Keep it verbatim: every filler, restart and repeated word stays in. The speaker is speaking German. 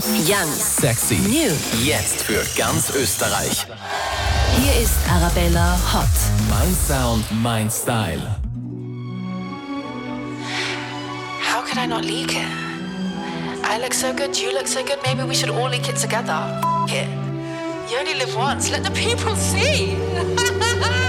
Young, Sexy. New. Jetzt für ganz Österreich. Hier ist Arabella Hot. Mein Sound, mein Style. How could I not leak it? I look so good, you look so good, maybe we should all leak it together. F it. You only live once, let the people see.